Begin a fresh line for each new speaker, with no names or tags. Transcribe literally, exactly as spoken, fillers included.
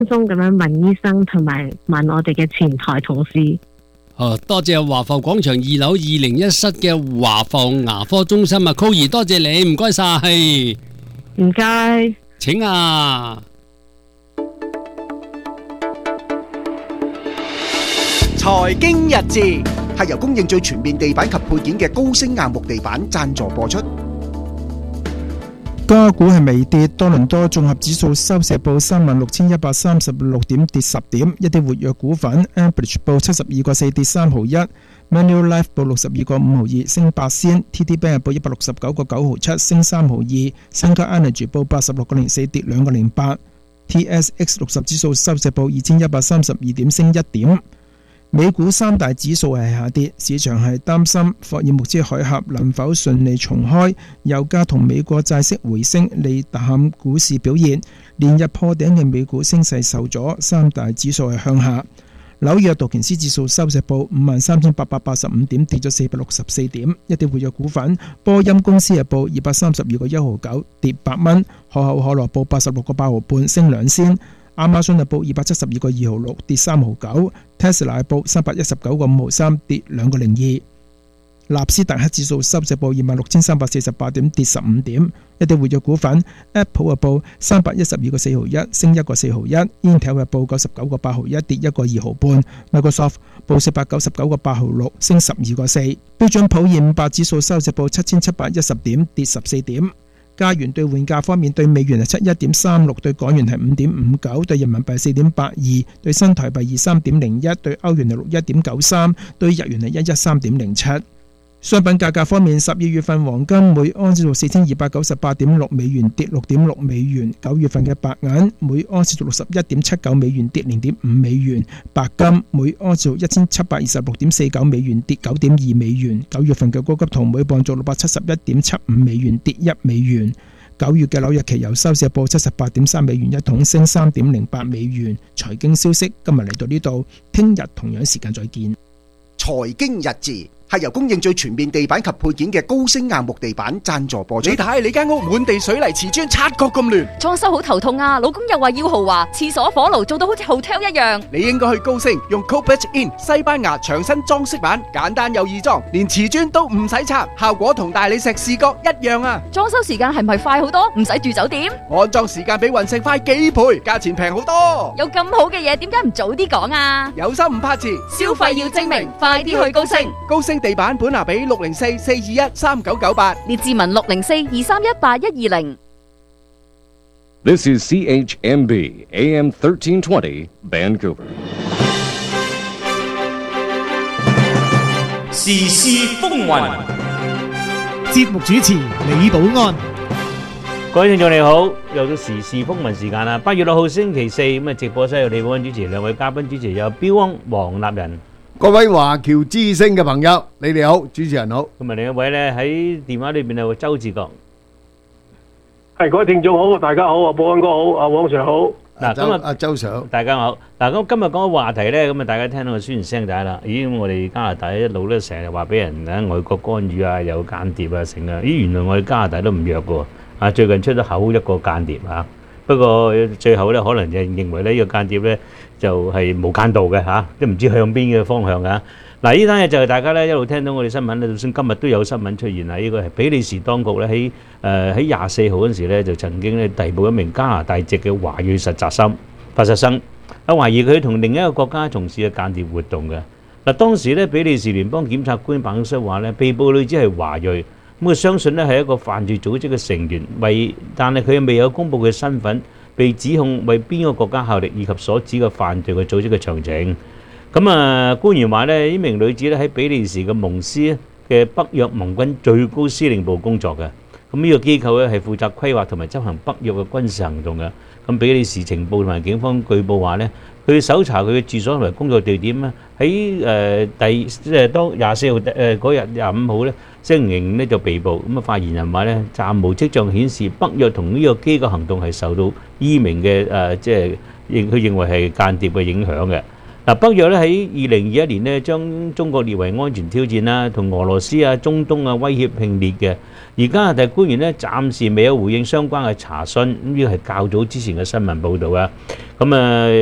鬆咁樣問醫生同埋問我哋嘅前台同事。
哦，多謝華埠廣場二樓二零一室嘅華埠牙科中心啊 ，Koey 多謝你，唔該晒，
唔該，
請啊。
財經日誌係由供應最全面地板及配件嘅高升硬木地板贊助播出。
加股係微跌，多倫多綜合指數收市報三萬六千一百三十六點，跌十點。一啲活躍股份 Ambridge 報七十二個四，跌三毫一 ；Manulife 報六十二個五毫二，升八仙 ；T D Bank 報一百六十九個九毫七，升三毫二；Suncar Energy 報八十六個零四，跌兩個零八 ；T S X 六十指數收市報二千一百三十二點，升一點。美股三大指數係下跌，市場係擔心霍爾木茲海峽能否順利重開，油價同美國債息回升，利淡股市表現。連日破頂嘅美股升勢受阻，三大指數係向下。紐約道瓊斯指數收市報五萬三千八百八十五點，跌咗四百六十四點。一啲活躍股份，波音公司係報二百三十二個一毫九，跌八蚊；可口可樂報八十六個八毫半，升兩仙。亞馬遜係報二百七十二個二毫六，跌三毫九 ；Tesla 係報三百一十九個五毫三，跌兩個零二。納斯達克指數收市報二萬六千三百四十八點，跌十五點。一啲活躍股份 ，Apple 係報三百一十二個四毫一，升一個四毫一 ；Intel 係報九十九個八毫一，跌一個二毫半 ；Microsoft 報四百九十九個八毫六，升十二個四。標準普爾五百指數收市報七千七百一十點，跌十四點。加元兌換價方面，對美元係七一點三六，對港元係五點五九，對人民幣四點八二，對新台幣二三點零一，對歐元係六一點九三，對日元係一一三點零七。商品價格方面，十二月份黃金每盎司做四千二百九十八點六美元，跌六點六美元；九月份嘅白銀每盎司做六十一點七九美元，跌零點五美元；白金每盎司做一千七百二十六點四九美元，跌九點二美元；九月份嘅高級銅每磅做六百七十一點七五美元，跌一美元；九月嘅紐約期油收市報七十八點三美元一桶，升三點零八美元。財經消息今日嚟到呢度，聽日同樣時間再見。
財經日誌係由供應最全面地板及配件嘅高升硬木地板贊助播出。
你睇你間屋滿地水泥瓷磚，察覺咁亂，
裝修好頭痛啊！老公又話要豪華，廁所火爐做到好似 hotel 一樣。
你應該去高升，用 Copech In 西班牙牆身裝飾板，簡單又易裝，連瓷磚都唔使拆，效果同大理石視覺一樣啊！
裝修時間係咪快好多？唔使住酒店？
安裝時間比雲石快幾倍，價錢平好多。
有咁好嘅嘢，點解唔早啲講啊？
有心唔怕遲，
消費要精明，快啲去高升。
高升地板本拿比六零四四二一三九九八，
列志文六零四二三一八一二零。
This is C H M B A M thirteen twenty Vancouver。
時事風雲，
節目主持李寶安。
各位聽眾你好，又到時事風雲時間啦。八月六號星期四咁啊，直播室有李寶安主持，兩位嘉賓主持有標安、黃立仁。
各位華僑之聲嘅朋友，你哋好，主持人好。
咁啊，另一位咧喺電話裏邊係周志國。
係各位聽眾好，大家好啊，寶安哥好，阿黃 Sir 好。
嗱，今日
阿周 Sir，
大家好。嗱，咁今日講嘅話題咧，咁啊，大家聽到個宣傳聲帶啦。咦，我哋加拿大一路咧成日話俾人喺外國干預啊，有間諜啊，成啊。咦，原來我哋加拿大都唔弱嘅。啊，最近出咗口一個間諜啊。不過最後咧，可能就認為咧呢個間諜咧就係無間道嘅嚇，都唔知向邊嘅方向㗎。嗱，呢單嘢就係大家咧一路聽到我哋新聞咧，就算今日都有新聞出現啦。呢個係比利時當局咧喺誒喺廿四號嗰陣時咧，就曾經咧逮捕一名加拿大籍嘅華裔實習生實習生，啊懷疑佢同另一個國家從事嘅間諜活動嘅。嗱，當時咧比利時聯邦檢察官辦公室話咧，被捕女子係華裔。咁佢相信咧係一個犯罪組織嘅成員，為但係佢未有公佈佢身份，被指控為邊個國家效力以及所指嘅犯罪嘅組織嘅詳情。咁啊，官員話咧，呢名女子咧喺比利時嘅蒙斯嘅北約盟軍最高司令部工作嘅。咁呢個機構咧係負責規劃同埋執行北約嘅軍事行動嘅。咁比利時情報同埋警方據報話咧，佢搜查佢嘅住所同埋工作地點咧，喺誒第即係當廿四號誒嗰日廿五號咧，星期五咧就被捕。咁啊，發言人話咧，暫無跡象顯示北約同呢個機構行動係受到依名嘅誒，即係認佢認為係間諜嘅影響嘅。嗱， 嗱，北約咧喺二零二一年咧將中國列為安全挑戰啦，同俄羅斯啊、中東啊威脅並列嘅。而加拿大官員咧暫時未有回應相關嘅查詢，咁呢個係較早之前嘅新聞報導啊。咁啊。